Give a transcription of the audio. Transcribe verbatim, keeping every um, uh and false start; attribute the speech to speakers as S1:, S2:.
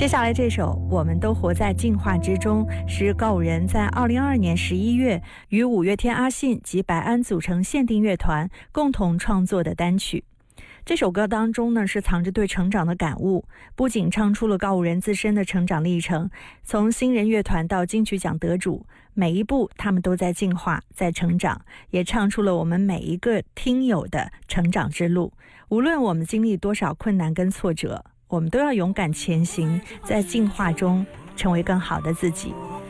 S1: 接下来这首《我们都活在进化之中》是告五人在二零二二年十一月与五月天阿信及白安组成限定乐团共同创作的单曲。这首歌当中呢，是藏着对成长的感悟，不仅唱出了告五人自身的成长历程，从新人乐团到金曲奖得主，每一步他们都在进化，在成长，也唱出了我们每一个听友的成长之路。无论我们经历多少困难跟挫折，我们都要勇敢前行，在进化中成为更好的自己。